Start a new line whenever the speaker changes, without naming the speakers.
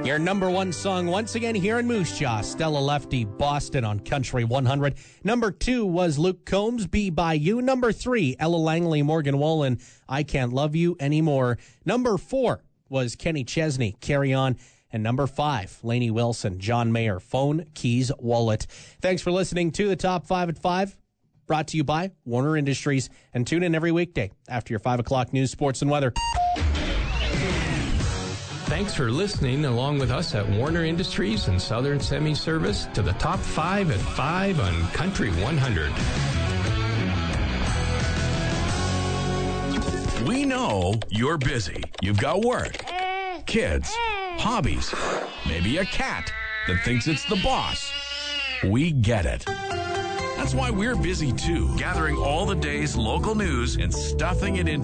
Your number one song once again here in Moose Jaw, Stella Lefty, Boston on Country 100. Number 2 was Luke Combs, Be By You. Number 3, Ella Langley, Morgan Wallen, I Can't Love You Anymore. Number 4 was Kenny Chesney, Carry On. And number 5, Lainey Wilson, John Mayer, Phone, Keys, Wallet. Thanks for listening to the Top 5 at 5, brought to you by Warner Industries. And tune in every weekday after your 5 o'clock news, sports, and weather.
Thanks for listening along with us at Warner Industries and Southern Semi Service to the Top 5 at 5 on Country 100.
We know you're busy. You've got work, kids, hobbies, maybe a cat that thinks it's the boss. We get it. That's why we're busy too, gathering all the day's local news and stuffing it into